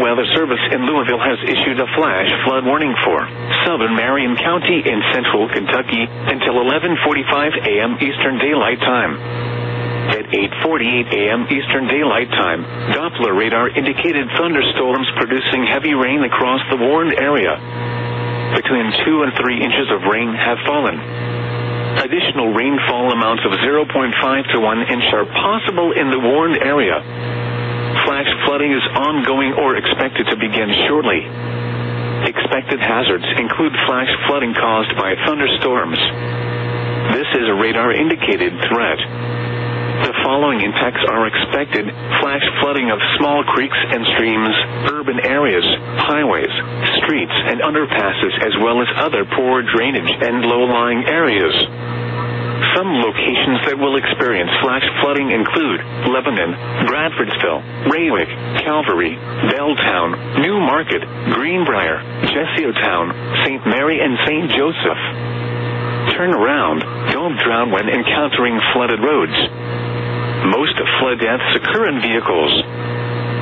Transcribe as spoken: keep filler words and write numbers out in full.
Weather Service in Louisville has issued a flash flood warning for southern Marion County in central Kentucky until eleven forty-five a.m. Eastern Daylight Time. At eight forty-eight a.m. Eastern Daylight Time, Doppler radar indicated thunderstorms producing heavy rain across the warned area. Between two and three inches of rain have fallen. Additional rainfall amounts of zero point five to one inch are possible in the warned area. Flash flooding is ongoing or expected to begin shortly. Expected hazards include flash flooding caused by thunderstorms. This is a radar-indicated threat. The following impacts are expected: flash flooding of small creeks and streams, urban areas, highways, streets, and underpasses, as well as other poor drainage and low-lying areas. Some locations that will experience flash flooding include Lebanon, Bradfordsville, Raywick, Calvary, Belltown, New Market, Greenbrier, Jessiotown, Saint Mary, and Saint Joseph. Turn around. Don't drown when encountering flooded roads. Most flood deaths occur in vehicles.